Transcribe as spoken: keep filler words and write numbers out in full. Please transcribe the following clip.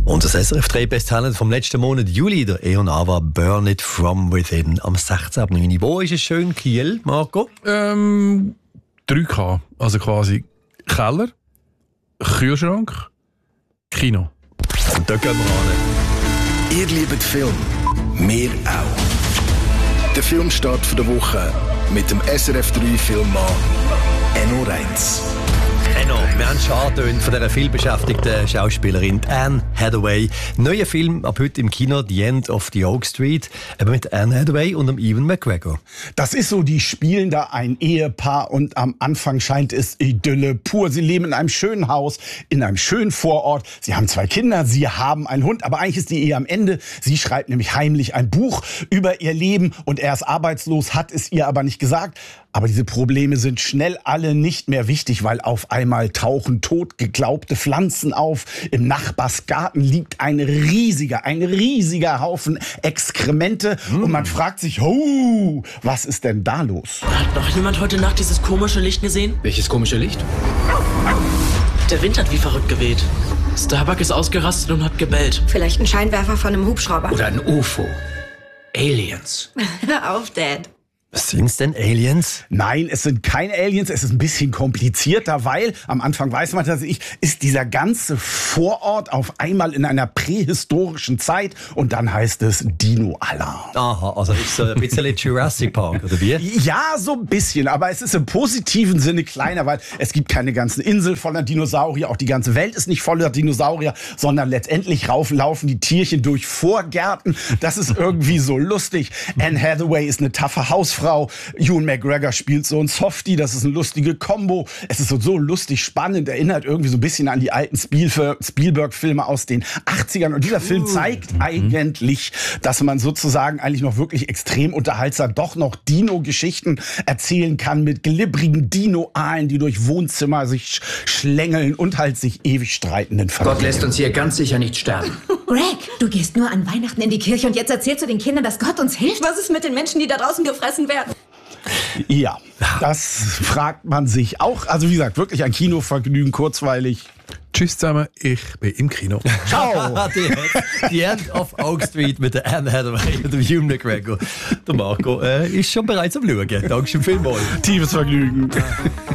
Und das S R F drei Best Talent vom letzten Monat Juli, der Eon Ava, Burn It From Within, am sechzehnten ab neun Uhr. Wo ist es schön? Kiel, Marco? Ähm, drei K. Also quasi Keller, Kühlschrank, Kino. Und da gehen wir an. Ihr liebt Film, wir auch. Der Filmstart der Woche mit dem S R F drei Filmmann Enno Reins. Enno, wir haben schon angetönt von dieser vielbeschäftigten Schauspielerin Anne Hathaway. Neuer Film ab heute im Kino, The End of the Oak Street, eben mit Anne Hathaway und dem Ewan McGregor. Das ist so, die spielen da ein Ehepaar und am Anfang scheint es Idylle pur. Sie leben in einem schönen Haus, in einem schönen Vorort. Sie haben zwei Kinder, sie haben einen Hund, aber eigentlich ist die Ehe am Ende. Sie schreibt nämlich heimlich ein Buch über ihr Leben und er ist arbeitslos, hat es ihr aber nicht gesagt. Aber diese Probleme sind schnell alle nicht mehr wichtig, weil auf einmal tauchen tot geglaubte Pflanzen auf. Im Nachbarsgarten liegt ein riesiger, ein riesiger Haufen Exkremente. Mm. Und man fragt sich, oh, was ist denn da los? Hat noch jemand heute Nacht dieses komische Licht gesehen? Welches komische Licht? Der Wind hat wie verrückt geweht. Starbuck ist ausgerastet und hat gebellt. Vielleicht ein Scheinwerfer von einem Hubschrauber. Oder ein U F O. Aliens. Hör auf, Dad. Sind's denn Aliens? Nein, es sind keine Aliens. Es ist ein bisschen komplizierter, weil am Anfang weiß man tatsächlich, ist dieser ganze Vorort auf einmal in einer prähistorischen Zeit und dann heißt es Dino-Alarm. Aha, also ist es ein bisschen Jurassic Park, oder wie? Ja, so ein bisschen, aber es ist im positiven Sinne kleiner, weil es gibt keine ganzen Inseln voller Dinosaurier, auch die ganze Welt ist nicht voller Dinosaurier, sondern letztendlich laufen, laufen die Tierchen durch Vorgärten. Das ist irgendwie so lustig. Anne Hathaway ist eine taffe Hausfrau. Ewan McGregor spielt so ein Softie, das ist eine lustige Kombo. Es ist so, so lustig, spannend, erinnert irgendwie so ein bisschen an die alten Spielberg-Filme aus den achtzigern. Und dieser Film zeigt mhm. eigentlich, dass man sozusagen eigentlich noch wirklich extrem unterhaltsam doch noch Dino-Geschichten erzählen kann mit glibbrigen Dino-Aalen, die durch Wohnzimmer sich schlängeln und halt sich ewig streitenden Familien. Gott lässt uns hier ganz sicher nicht sterben. Greg, du gehst nur an Weihnachten in die Kirche und jetzt erzählst du den Kindern, dass Gott uns hilft? Was ist mit den Menschen, die da draußen gefressen werden? Ja, das fragt man sich auch. Also wie gesagt, wirklich ein Kinovergnügen, kurzweilig. Tschüss zusammen, ich bin im Kino. Ciao! The, The End of Oak Street mit der Anne Hathaway und dem Ewan McGregor. Der Marco äh, ist schon bereits am Schauen. Dankeschön vielmals. Tiefes Vergnügen.